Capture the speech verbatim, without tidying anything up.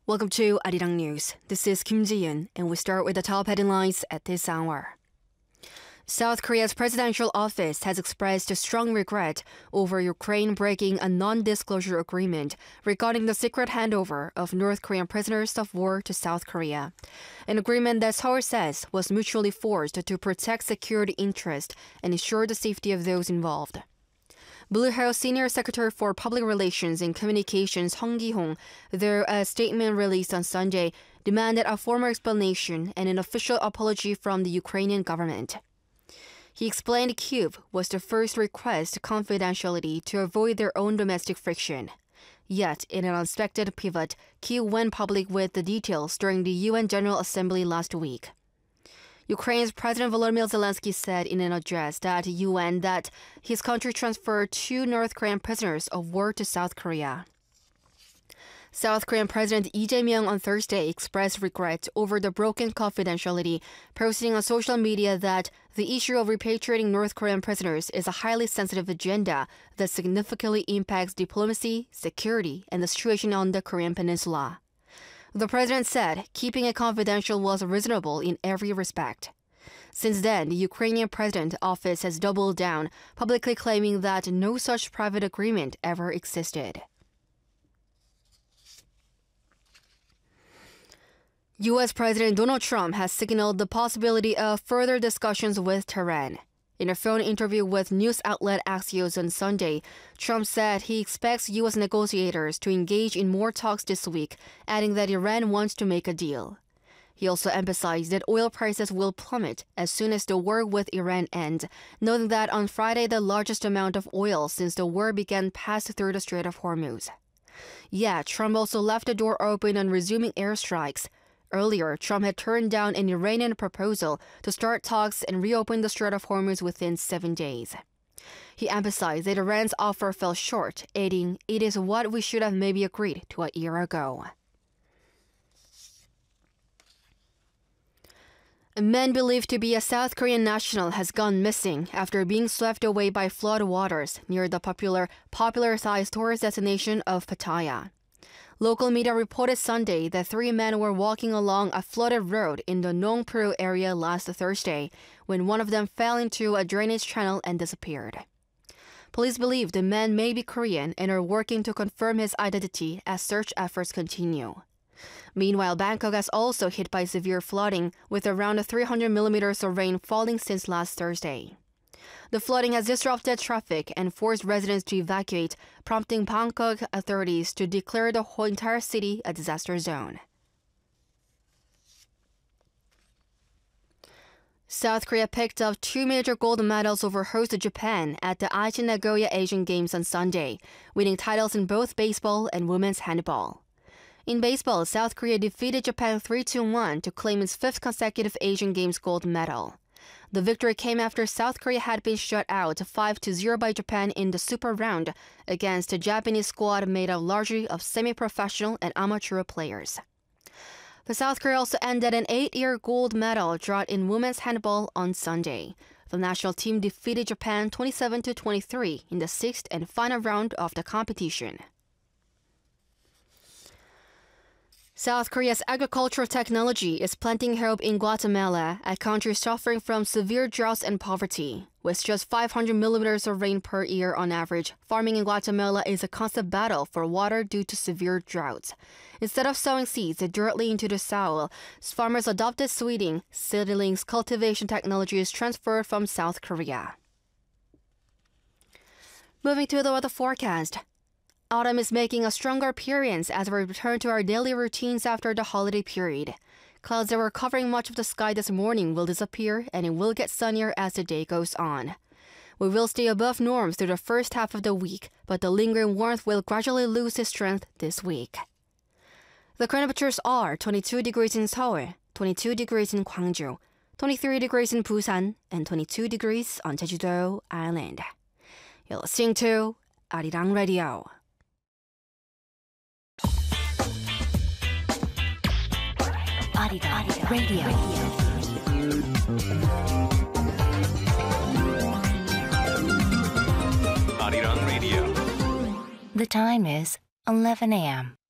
Welcome to Arirang News. This is Kim Ji-yeon, and we start with the top headlines at this hour. South Korea's presidential office has expressed strong regret over Ukraine breaking a non-disclosure agreement regarding the secret handover of North Korean prisoners of war to South Korea. An agreement that Seoul says was mutually forced to protect security interests and ensure the safety of those involved. Blue House Senior Secretary for Public Relations and Communications Hong Ki-hong, through a statement released on Sunday, demanded a formal explanation and an official apology from the Ukrainian government. He explained Kyiv was the first to request confidentiality to avoid their own domestic friction. Yet, in an unexpected pivot, Kyiv went public with the details during the U N General Assembly last week. Ukraine's President Volodymyr Zelensky said in an address at U N that his country transferred two North Korean prisoners of war to South Korea. South Korean President Lee Jae-myung on Thursday expressed regret over the broken confidentiality, posting on social media that the issue of repatriating North Korean prisoners is a highly sensitive agenda that significantly impacts diplomacy, security, and the situation on the Korean peninsula. The president said keeping it confidential was reasonable in every respect. Since then, the Ukrainian president's office has doubled down, publicly claiming that no such private agreement ever existed. U S President Donald Trump has signaled the possibility of further discussions with Tehran. In a phone interview with news outlet Axios on Sunday, Trump said he expects U S negotiators to engage in more talks this week, adding that Iran wants to make a deal. He also emphasized that oil prices will plummet as soon as the war with Iran ends, noting that on Friday the largest amount of oil since the war began passed through the Strait of Hormuz. Yet, Trump also left the door open on resuming airstrikes. Earlier, Trump had turned down an Iranian proposal to start talks and reopen the Strait of Hormuz within seven days. He emphasized that Iran's offer fell short, adding, "It is what we should have maybe agreed to a year ago." A man believed to be a South Korean national has gone missing after being swept away by flood waters near the popular, popularized tourist destination of Pattaya. Local media reported Sunday that three men were walking along a flooded road in the Nongpuro area last Thursday when one of them fell into a drainage channel and disappeared. Police believe the man may be Korean and are working to confirm his identity as search efforts continue. Meanwhile, Bangkok has also hit by severe flooding, with around three hundred millimeters of rain falling since last Thursday. The flooding has disrupted traffic and forced residents to evacuate, prompting Bangkok authorities to declare the whole entire city a disaster zone. South Korea picked up two major gold medals over host Japan at the Aichi Nagoya Asian Games on Sunday, winning titles in both baseball and women's handball. In baseball, South Korea defeated Japan three to one to claim its fifth consecutive Asian Games gold medal. The victory came after South Korea had been shut out five to zero by Japan in the Super Round against a Japanese squad made up largely of semi-professional and amateur players. The South Korea also ended an eight-year gold medal drought in women's handball on Sunday. The national team defeated Japan twenty-seven to twenty-three in the sixth and final round of the competition. South Korea's agricultural technology is planting hope in Guatemala, a country suffering from severe droughts and poverty. With just five hundred millimeters of rain per year on average, farming in Guatemala is a constant battle for water due to severe droughts. Instead of sowing seeds directly into the soil, farmers adopted seeding. Seedlings cultivation technology is transferred from South Korea. Moving to the weather forecast. Autumn is making a stronger appearance as we return to our daily routines after the holiday period. Clouds that were covering much of the sky this morning will disappear, and it will get sunnier as the day goes on. We will stay above norms through the first half of the week, but the lingering warmth will gradually lose its strength this week. The current temperatures are twenty-two degrees in Seoul, twenty-two degrees in Gwangju, twenty-three degrees in Busan, and twenty-two degrees on Jeju-do Island. You're listening to Arirang Radio. Arirang Radio. Arirang Radio. The time is eleven a m